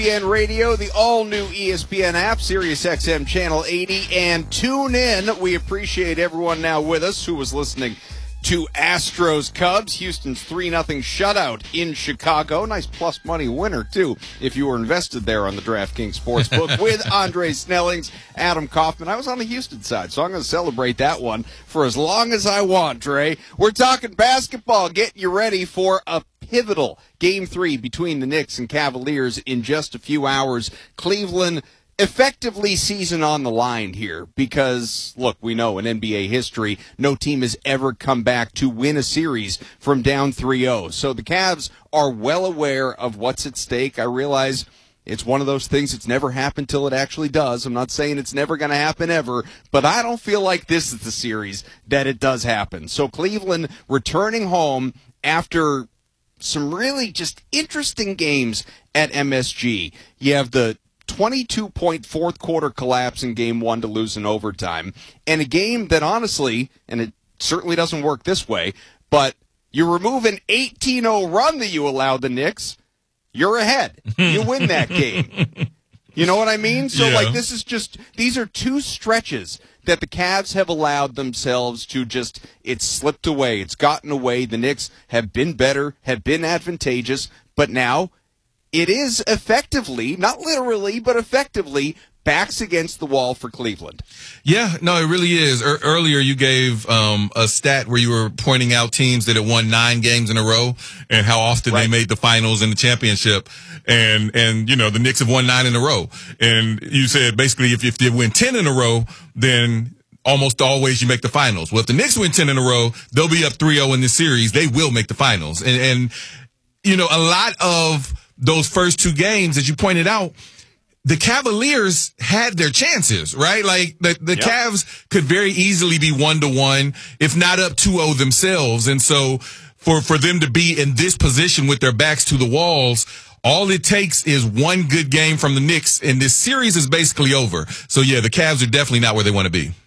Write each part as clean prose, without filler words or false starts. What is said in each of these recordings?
ESPN Radio, the all-new ESPN app, Sirius XM Channel 80, and tune in. We appreciate everyone now with us who was listening to Astros Cubs. Houston's 3-0 shutout in Chicago. Nice plus money winner, too, if you were invested there on the DraftKings Sportsbook with Andre Snellings, Adam Kaufman. I was on the Houston side, so I'm going to celebrate that one for as long as I want, Dre. We're talking basketball, getting you ready for a pivotal Game 3 between the Knicks and Cavaliers in just a few hours. Cleveland effectively season on the line here because, look, we know in NBA history, no team has ever come back to win a series from down 3-0. So the Cavs are well aware of what's at stake. I realize it's one of those things that's never happened till it actually does. I'm not saying it's never going to happen ever, but I don't feel like this is the series that it does happen. So Cleveland returning home after some really just interesting games at MSG. You have the 22-point fourth quarter collapse in Game 1 to lose in overtime, and a game that honestly, and it certainly doesn't work this way, but you remove an 18-0 run that you allowed the Knicks, you're ahead. You win that game. You know what I mean? So, this is just, these are two stretches that the Cavs have allowed themselves to just, it's slipped away. It's gotten away. The Knicks have been better, have been advantageous, but now it is effectively, not literally, but effectively, backs against the wall for Cleveland. Yeah, no, it really is. Earlier you gave a stat where you were pointing out teams that had won 9 games in a row and how often they made the finals and the championship. And the Knicks have won 9 in a row. And you said basically if they win 10 in a row, then almost always you make the finals. Well, if the Knicks win 10 in a row, they'll be up 3-0 in this series. They will make the finals. And a lot of those first 2 games, as you pointed out, the Cavaliers had their chances, right? Like the Cavs could very easily be 1-1, if not up 2-0 themselves. And so for them to be in this position with their backs to the walls, all it takes is one good game from the Knicks, and this series is basically over. So, yeah, the Cavs are definitely not where they want to be.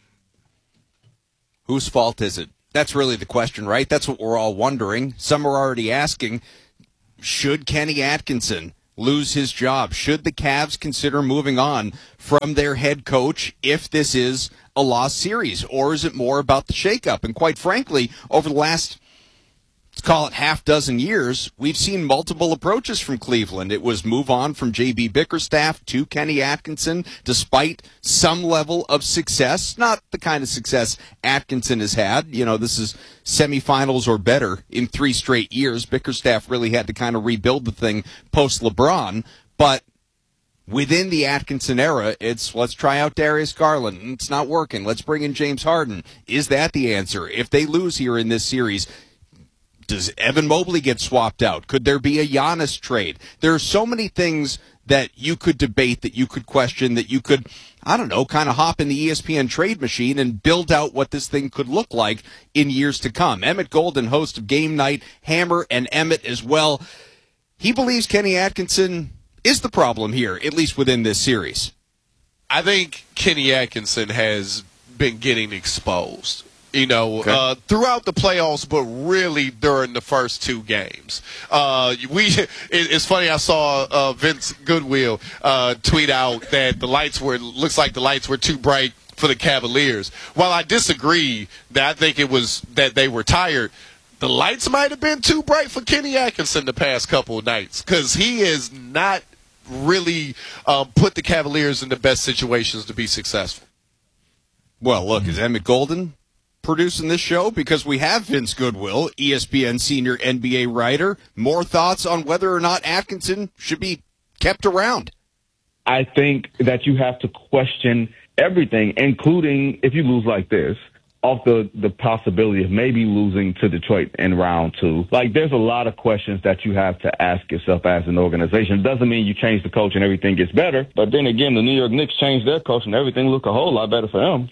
Whose fault is it? That's really the question, right? That's what we're all wondering. Some are already asking, should Kenny Atkinson lose his job? Should the Cavs consider moving on from their head coach if this is a lost series? Or is it more about the shakeup? And quite frankly, over the last, let's call it half dozen years, we've seen multiple approaches from Cleveland. It was move on from J.B. Bickerstaff to Kenny Atkinson, despite some level of success. Not the kind of success Atkinson has had. This is semifinals or better in 3 straight years. Bickerstaff really had to kind of rebuild the thing post-LeBron. But within the Atkinson era, it's let's try out Darius Garland. It's not working. Let's bring in James Harden. Is that the answer? If they lose here in this series, does Evan Mobley get swapped out? Could there be a Giannis trade? There are so many things that you could debate, that you could question, that you could, kind of hop in the ESPN trade machine and build out what this thing could look like in years to come. Emmett Golden, host of Game Night, Hammer and Emmett as well. He believes Kenny Atkinson is the problem here, at least within this series. I think Kenny Atkinson has been getting exposed. Throughout the playoffs, but really during the first 2 games. It's funny, I saw Vince Goodwill tweet out that looks like the lights were too bright for the Cavaliers. While I disagree that I think it was that they were tired, the lights might have been too bright for Kenny Atkinson the past couple of nights because he has not really put the Cavaliers in the best situations to be successful. Well, look, is Emmett Golden producing this show? Because we have Vince Goodwill, ESPN senior NBA writer. More thoughts on whether or not Atkinson should be kept around? I think that you have to question everything, including if you lose like this, off the possibility of maybe losing to Detroit in round 2. There's a lot of questions that you have to ask yourself as an organization. It doesn't mean you change the coach and everything gets better. But then again, the New York Knicks changed their coach and everything looked a whole lot better for them.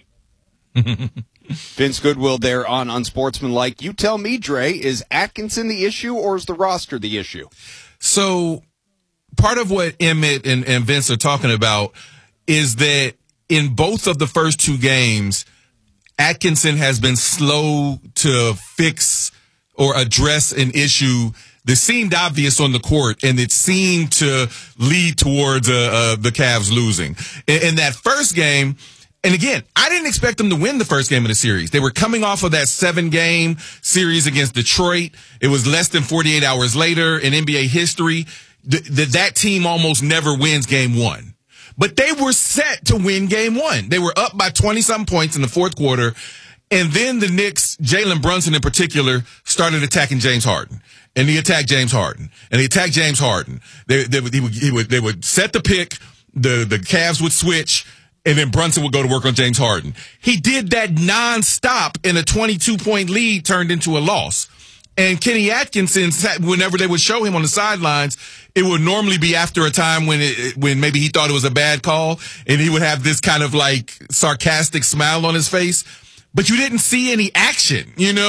Vince Goodwill there on Unsportsmanlike. You tell me, Dre, is Atkinson the issue or is the roster the issue? So part of what Emmett and Vince are talking about is that in both of the first 2 games, Atkinson has been slow to fix or address an issue that seemed obvious on the court, and it seemed to lead towards the Cavs losing. In that first game, and again, I didn't expect them to win the first game of the series. They were coming off of that 7-game series against Detroit. It was less than 48 hours later in NBA history. That team almost never wins game one. But they were set to win game one. They were up by 20-something points in the fourth quarter. And then the Knicks, Jalen Brunson in particular, started attacking James Harden. And he attacked James Harden. And he attacked James Harden. They would set the pick. The Cavs would switch. And then Brunson would go to work on James Harden. He did that nonstop, and a 22-point lead turned into a loss. And Kenny Atkinson, whenever they would show him on the sidelines, it would normally be after a time when maybe he thought it was a bad call, and he would have this kind of like sarcastic smile on his face. But you didn't see any action,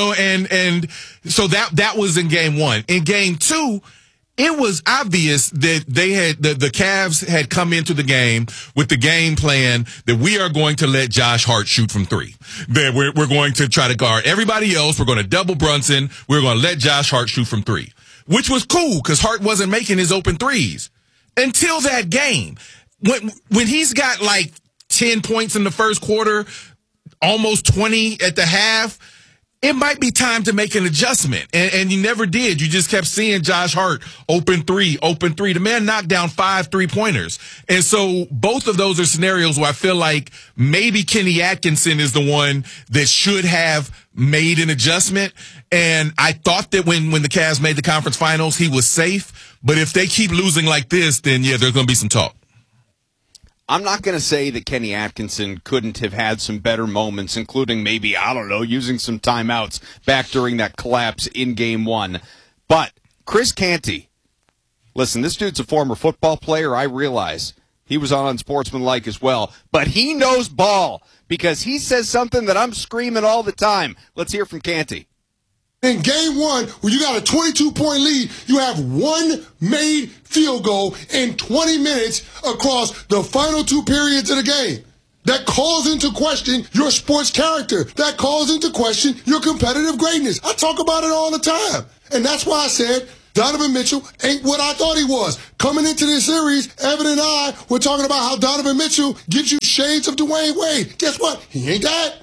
and so that was in game one. In game two, it was obvious that the Cavs had come into the game with the game plan that we are going to let Josh Hart shoot from three. That we're going to try to guard everybody else. We're going to double Brunson. We're going to let Josh Hart shoot from three, which was cool because Hart wasn't making his open threes until that game. When he's got like 10 points in the first quarter, almost 20 at the half, it might be time to make an adjustment. And you never did. You just kept seeing Josh Hart open three. The man knocked down 5 3-pointers. And so both of those are scenarios where I feel like maybe Kenny Atkinson is the one that should have made an adjustment. And I thought that when the Cavs made the conference finals, he was safe. But if they keep losing like this, then yeah, there's going to be some talk. I'm not going to say that Kenny Atkinson couldn't have had some better moments, including maybe, I don't know, using some timeouts back during that collapse in game one. But Chris Canty, listen, this dude's a former football player. I realize he was on Unsportsmanlike as well. But he knows ball because he says something that I'm screaming all the time. Let's hear from Canty. In game one, when you got a 22-point lead, you have one made field goal in 20 minutes across the final 2 periods of the game. That calls into question your sports character. That calls into question your competitive greatness. I talk about it all the time. And that's why I said Donovan Mitchell ain't what I thought he was. Coming into this series, Evan and I were talking about how Donovan Mitchell gives you shades of Dwayne Wade. Guess what? He ain't that.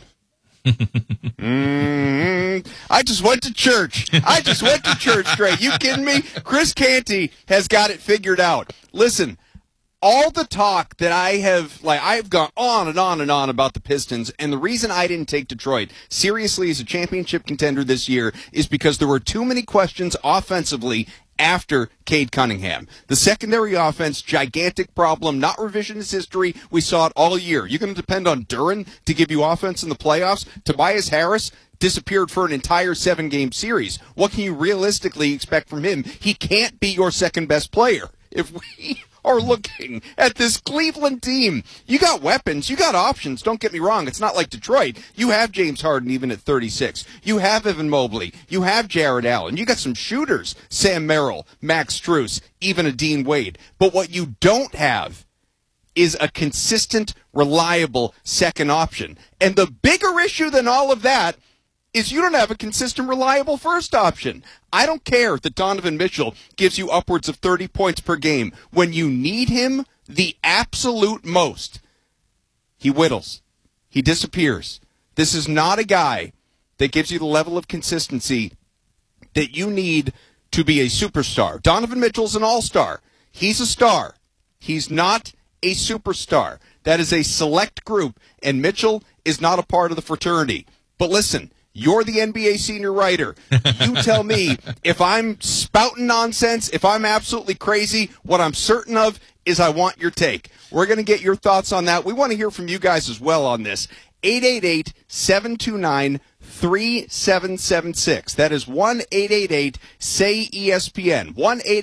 I just went to church. Trey. You kidding me? Chris Canty has got it figured out. Listen, all the talk that I've gone on and on and on about the Pistons, and the reason I didn't take Detroit seriously as a championship contender this year is because there were too many questions offensively after Cade Cunningham. The secondary offense, gigantic problem, not revisionist history. We saw it all year. You're going to depend on Duren to give you offense in the playoffs. Tobias Harris disappeared for an entire 7-game series. What can you realistically expect from him? He can't be your second best player. If we are looking at this Cleveland team, you got weapons, you got options. Don't get me wrong. It's not like Detroit. You have James Harden even at 36. You have Evan Mobley. You have Jared Allen. You got some shooters, Sam Merrill, Max Strus, even a Dean Wade. But what you don't have is a consistent, reliable second option. And the bigger issue than all of that is you don't have a consistent, reliable first option. I don't care that Donovan Mitchell gives you upwards of 30 points per game. When you need him the absolute most, he whittles. He disappears. This is not a guy that gives you the level of consistency that you need to be a superstar. Donovan Mitchell's an all-star. He's a star. He's not a superstar. That is a select group, and Mitchell is not a part of the fraternity. But listen, you're the NBA senior writer. You tell me if I'm spouting nonsense, if I'm absolutely crazy. What I'm certain of is I want your take. We're going to get your thoughts on that. We want to hear from you guys as well on this. 888-729-3776. That is 1-888-SAY-ESPN.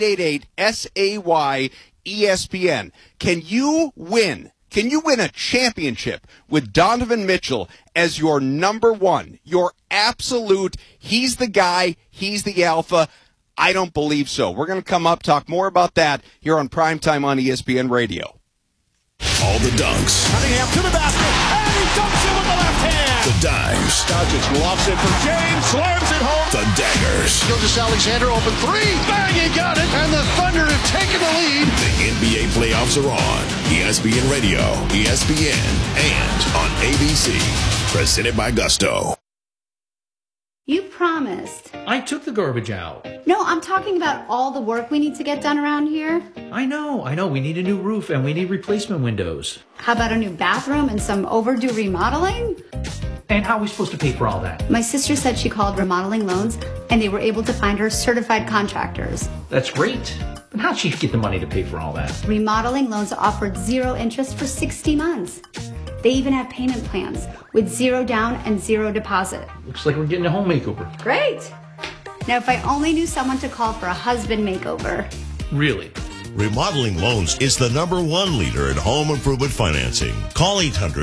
1-888-SAY-ESPN. Can you win? Can you win a championship with Donovan Mitchell as your number one, your absolute, he's the guy, he's the alpha? I don't believe so. We're going to come up, talk more about that here on Primetime on ESPN Radio. All the dunks. Cunningham to the basket, and he dunks it with the left hand. The dimes. Doncic lofts it for James, slams it home. The daggers. Gilgeous-Alexander open three. Bang, he got it. And the Thunder have taken the lead. The NBA playoffs are on. ESPN Radio, ESPN, and on ABC. Presented by Gusto. You promised. I took the garbage out. No, I'm talking about all the work we need to get done around here. I know. We need a new roof and we need replacement windows. How about a new bathroom and some overdue remodeling? And how are we supposed to pay for all that? My sister said she called Remodeling Loans and they were able to find her certified contractors. That's great. But how'd she get the money to pay for all that? Remodeling Loans offered 0 interest for 60 months. They even have payment plans with 0 down and 0 deposit. Looks like we're getting a home makeover. Great. Now, if I only knew someone to call for a husband makeover. Really? Remodeling Loans is the #1 leader in home improvement financing. Call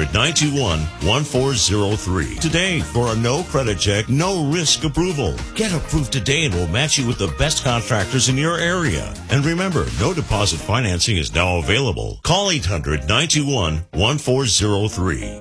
800-921-1403 today for a no credit check, no risk approval. Get approved today and we'll match you with the best contractors in your area. And remember, no deposit financing is now available. Call 800-921-1403.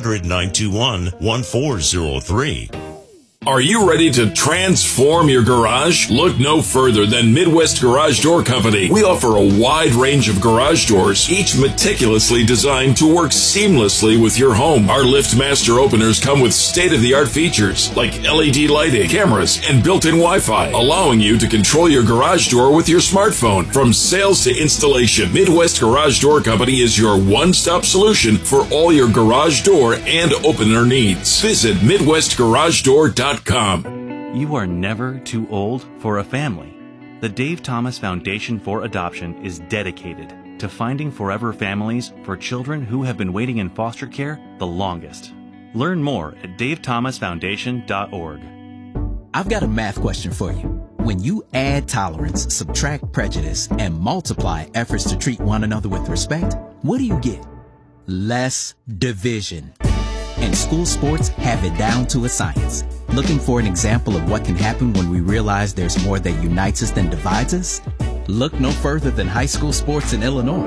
800-921-1403. Are you ready to transform your garage? Look no further than Midwest Garage Door Company. We offer a wide range of garage doors, each meticulously designed to work seamlessly with your home. Our LiftMaster openers come with state-of-the-art features like LED lighting, cameras, and built-in Wi-Fi, allowing you to control your garage door with your smartphone. From sales to installation, Midwest Garage Door Company is your one-stop solution for all your garage door and opener needs. Visit MidwestGarageDoor.com. You are never too old for a family. The Dave Thomas Foundation for Adoption is dedicated to finding forever families for children who have been waiting in foster care the longest. Learn more at davethomasfoundation.org. I've got a math question for you. When you add tolerance, subtract prejudice, and multiply efforts to treat one another with respect, what do you get? Less division. And school sports have it down to a science. Looking for an example of what can happen when we realize there's more that unites us than divides us? Look no further than high school sports in Illinois.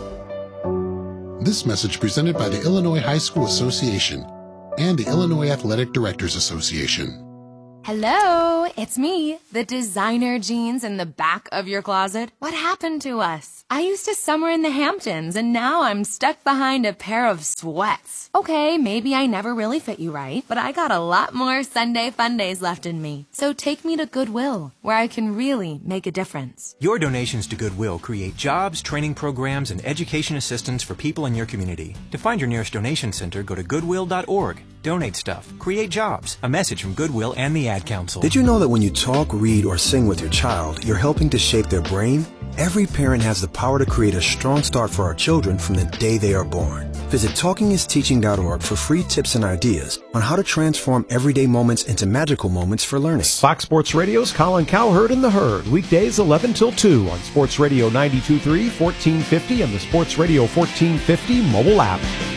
This message presented by the Illinois High School Association and the Illinois Athletic Directors Association. Hello, it's me, the designer jeans in the back of your closet. What happened to us? I used to summer in the Hamptons, and now I'm stuck behind a pair of sweats. Okay, maybe I never really fit you right, but I got a lot more Sunday fun days left in me. So take me to Goodwill, where I can really make a difference. Your donations to Goodwill create jobs, training programs, and education assistance for people in your community. To find your nearest donation center, go to goodwill.org. Donate stuff. Create jobs. A message from Goodwill and the Ad Council. Did you know that when you talk, read, or sing with your child, you're helping to shape their brain? Every parent has the power to create a strong start for our children from the day they are born. Visit TalkingIsTeaching.org for free tips and ideas on how to transform everyday moments into magical moments for learning. Fox Sports Radio's Colin Cowherd and the Herd, weekdays 11 till 2 on Sports Radio 92.3, 1450, and the Sports Radio 1450 mobile app.